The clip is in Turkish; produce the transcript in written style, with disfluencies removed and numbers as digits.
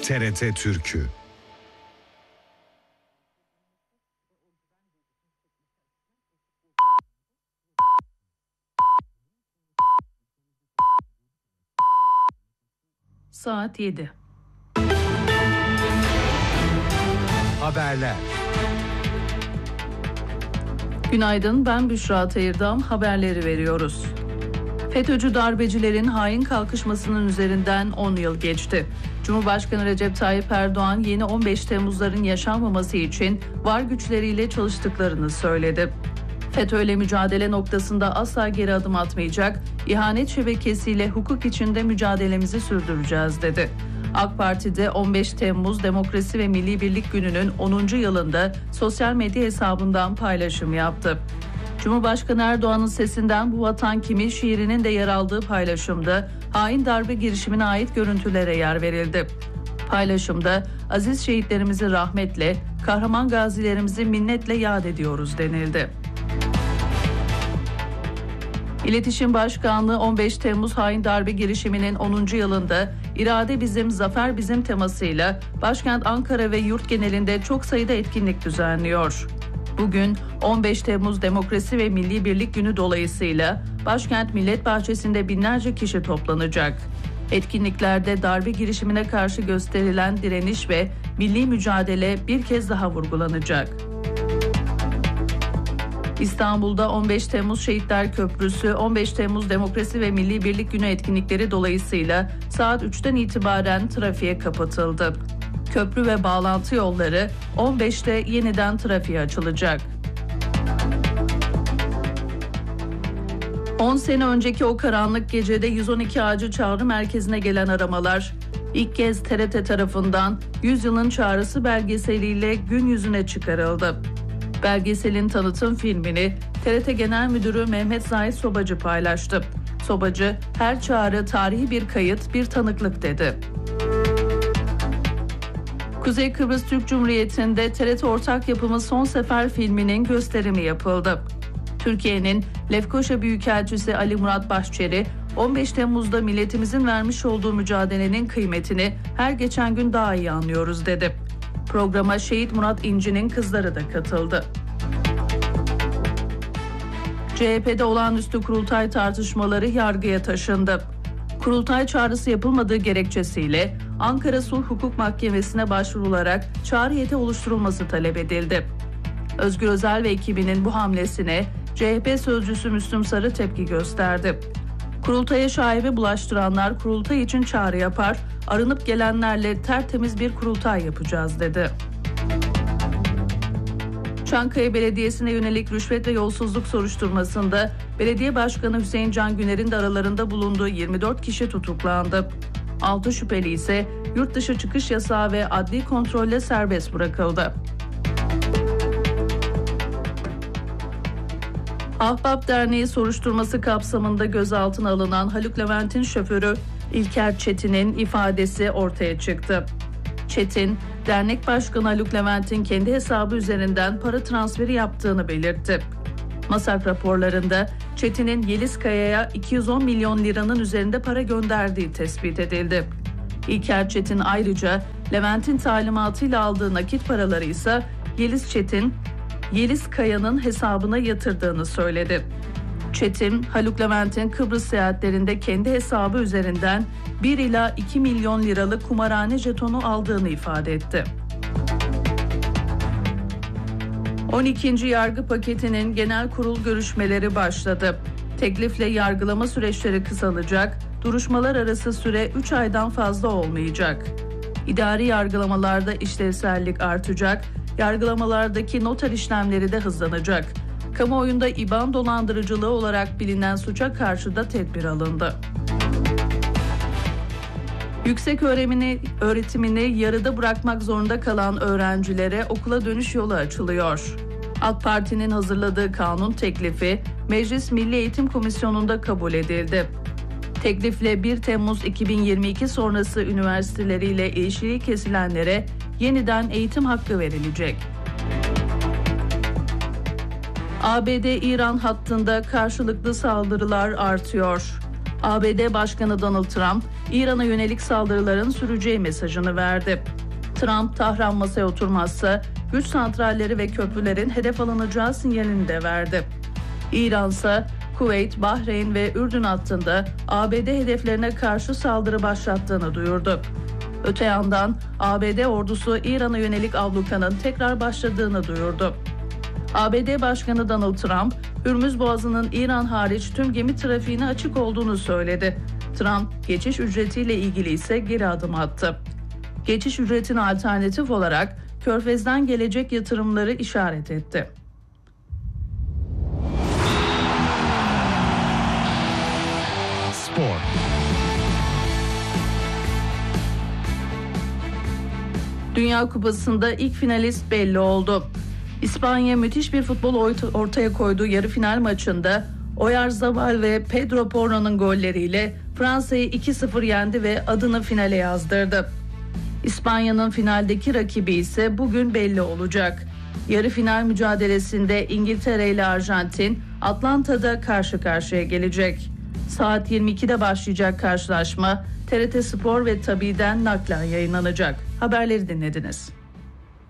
TRT Türkü. Saat 7. Haberler. Günaydın, ben Büşra Tayırdam, haberleri veriyoruz. FETÖ'cü darbecilerin hain kalkışmasının üzerinden 10 yıl geçti. Cumhurbaşkanı Recep Tayyip Erdoğan yeni 15 Temmuzların yaşanmaması için var güçleriyle çalıştıklarını söyledi. FETÖ'yle mücadele noktasında asla geri adım atmayacak, ihanet şebekesiyle hukuk içinde mücadelemizi sürdüreceğiz dedi. AK Parti'de 15 Temmuz Demokrasi ve Milli Birlik Günü'nün 10. yılında sosyal medya hesabından paylaşım yaptı. Cumhurbaşkanı Erdoğan'ın sesinden "Bu vatan kimin?" şiirinin de yer aldığı paylaşımda hain darbe girişimine ait görüntülere yer verildi. Paylaşımda aziz şehitlerimizi rahmetle, kahraman gazilerimizi minnetle yad ediyoruz denildi. İletişim Başkanlığı 15 Temmuz hain darbe girişiminin 10. yılında "İrade bizim, zafer bizim" temasıyla başkent Ankara ve yurt genelinde çok sayıda etkinlik düzenliyor. Bugün 15 Temmuz Demokrasi ve Milli Birlik Günü dolayısıyla başkent Millet Bahçesi'nde binlerce kişi toplanacak. Etkinliklerde darbe girişimine karşı gösterilen direniş ve milli mücadele bir kez daha vurgulanacak. İstanbul'da 15 Temmuz Şehitler Köprüsü, 15 Temmuz Demokrasi ve Milli Birlik Günü etkinlikleri dolayısıyla saat 3'ten itibaren trafiğe kapatıldı. Köprü ve bağlantı yolları 15'te yeniden trafiğe açılacak. 10 sene önceki o karanlık gecede 112 acil çağrı merkezine gelen aramalar ilk kez TRT tarafından 100 yılın çağrısı belgeseliyle gün yüzüne çıkarıldı. Belgeselin tanıtım filmini TRT Genel Müdürü Mehmet Zahit Sobacı paylaştı. Sobacı, "Her çağrı tarihi bir kayıt, bir tanıklık" dedi. Kuzey Kıbrıs Türk Cumhuriyeti'nde TRT ortak yapımı Son Sefer filminin gösterimi yapıldı. Türkiye'nin Lefkoşa Büyükelçisi Ali Murat Başçeri, 15 Temmuz'da milletimizin vermiş olduğu mücadelenin kıymetini her geçen gün daha iyi anlıyoruz dedi. Programa Şehit Murat İnci'nin kızları da katıldı. CHP'de olağanüstü kurultay tartışmaları yargıya taşındı. Kurultay çağrısı yapılmadığı gerekçesiyle Ankara Sulh Hukuk Mahkemesi'ne başvurularak çağrı heyeti oluşturulması talep edildi. Özgür Özel ve ekibinin bu hamlesine CHP sözcüsü Müslüm Sarı tepki gösterdi. "Kurultaya şaibe bulaştıranlar kurultay için çağrı yapar, arınıp gelenlerle tertemiz bir kurultay yapacağız" dedi. Çankaya Belediyesi'ne yönelik rüşvet ve yolsuzluk soruşturmasında Belediye Başkanı Hüseyin Can Güner'in de aralarında bulunduğu 24 kişi tutuklandı. 6 şüpheli ise yurt dışı çıkış yasağı ve adli kontrolle serbest bırakıldı. Ahbap Derneği soruşturması kapsamında gözaltına alınan Haluk Levent'in şoförü İlker Çetin'in ifadesi ortaya çıktı. Çetin, dernek başkanı Haluk Levent'in kendi hesabı üzerinden para transferi yaptığını belirtti. Masak raporlarında Çetin'in Yeliz Kaya'ya 210 milyon liranın üzerinde para gönderdiği tespit edildi. İlker Çetin ayrıca Levent'in talimatıyla aldığı nakit paraları ise Yeliz Kaya'nın hesabına yatırdığını söyledi. Çetin, Haluk Levent'in Kıbrıs seyahatlerinde kendi hesabı üzerinden 1 ila 2 milyon liralık kumarhane jetonu aldığını ifade etti. 12. yargı paketinin genel kurul görüşmeleri başladı. Teklifle yargılama süreçleri kısalacak, duruşmalar arası süre 3 aydan fazla olmayacak. İdari yargılamalarda işlevsellik artacak, yargılamalardaki noter işlemleri de hızlanacak. Kamuoyunda İBAN dolandırıcılığı olarak bilinen suça karşı da tedbir alındı. Yüksek öğretimini yarıda bırakmak zorunda kalan öğrencilere okula dönüş yolu açılıyor. AK Parti'nin hazırladığı kanun teklifi Meclis Milli Eğitim Komisyonu'nda kabul edildi. Teklifle 1 Temmuz 2022 sonrası üniversiteleriyle ilişiği kesilenlere yeniden eğitim hakkı verilecek. ABD-İran hattında karşılıklı saldırılar artıyor. ABD Başkanı Donald Trump, İran'a yönelik saldırıların süreceği mesajını verdi. Trump, Tahran masaya oturmazsa güç santralleri ve köprülerin hedef alınacağı sinyalini de verdi. İran ise Kuveyt, Bahreyn ve Ürdün hattında ABD hedeflerine karşı saldırı başlattığını duyurdu. Öte yandan ABD ordusu İran'a yönelik ablukanın tekrar başladığını duyurdu. ABD Başkanı Donald Trump, Hürmüz Boğazı'nın İran hariç tüm gemi trafiğine açık olduğunu söyledi. Trump, geçiş ücretiyle ilgili ise geri adım attı. Geçiş ücretine alternatif olarak Körfez'den gelecek yatırımları işaret etti. Spor. Dünya Kupası'nda ilk finalist belli oldu. İspanya müthiş bir futbol ortaya koyduğu yarı final maçında Oyarzabal ve Pedro Porro'nun golleriyle Fransa'yı 2-0 yendi ve adını finale yazdırdı. İspanya'nın finaldeki rakibi ise bugün belli olacak. Yarı final mücadelesinde İngiltere ile Arjantin Atlanta'da karşı karşıya gelecek. Saat 22'de başlayacak karşılaşma TRT Spor ve Tabi'den naklen yayınlanacak. Haberleri dinlediniz.